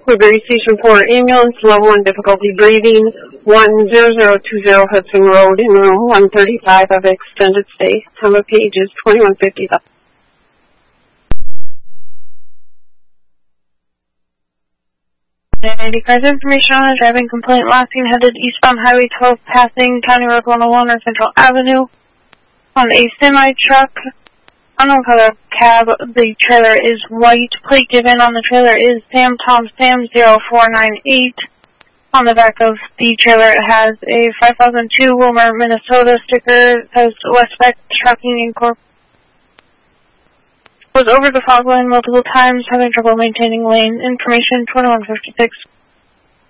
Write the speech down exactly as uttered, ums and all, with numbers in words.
Woodbury Station four, ambulance, level one difficulty breathing, one zero zero two zero Hudson Road in room one thirty-five of extended stay. Time of page is twenty-one fifty-five. ninety-five information on a driving complaint, last seen headed eastbound Highway twelve, passing County Road one oh one or Central Avenue on a semi-truck. Unknown color cab. The trailer is white. Plate given on the trailer is Sam Tom Sam zero four nine eight. On the back of the trailer it has a five thousand two Wilmer, Minnesota sticker. It says Westbeck Trucking Incorporated. Was over the fog line multiple times, having trouble maintaining lane. Information twenty-one fifty-six.